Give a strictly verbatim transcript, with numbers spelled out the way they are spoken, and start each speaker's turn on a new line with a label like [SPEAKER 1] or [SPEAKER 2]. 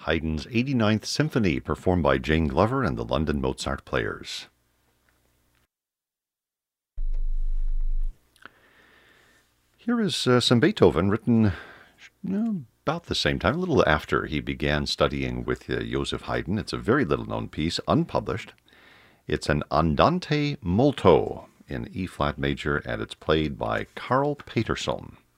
[SPEAKER 1] Haydn's eighty-ninth Symphony, performed by Jane Glover and the London Mozart Players. Here is uh, some Beethoven, written you know, about the same time, a little after he began studying with uh, Joseph Haydn. It's a very little-known piece, unpublished. It's an Andante molto in E-flat major, and it's played by Carl Peterson.